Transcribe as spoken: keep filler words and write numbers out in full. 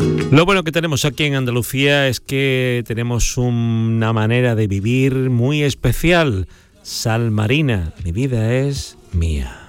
Lo bueno que tenemos aquí en Andalucía es que tenemos una manera de vivir muy especial. Sal marina, mi vida es mía.